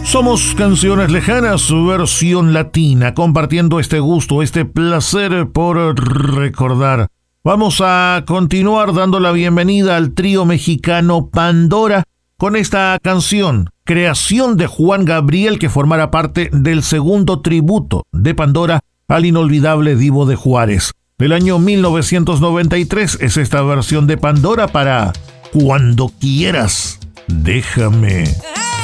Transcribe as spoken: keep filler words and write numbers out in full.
Somos Canciones Lejanas, versión latina, compartiendo este gusto, este placer por recordar. Vamos a continuar dando la bienvenida al trío mexicano Pandora con esta canción, creación de Juan Gabriel, que formará parte del segundo tributo de Pandora al inolvidable Divo de Juárez. Del año mil novecientos noventa y tres es esta versión de Pandora para Cuando Quieras, Déjame.